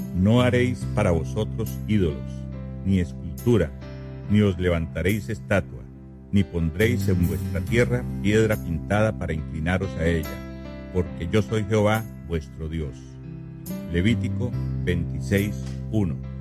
No haréis para vosotros ídolos, ni escultura, ni os levantaréis estatua, ni pondréis en vuestra tierra piedra pintada para inclinaros a ella, porque yo soy Jehová vuestro Dios. Levítico 26:1.